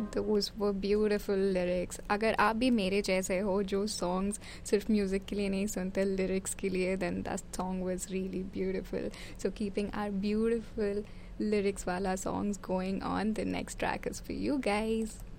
those were beautiful lyrics. अगर आप भी मेरे जैसे हो जो songs सिर्फ music के लिए नहीं सुनते lyrics के लिए, then that song was really beautiful. So keeping our beautiful lyrics wala songs going on, the next track is for you guys.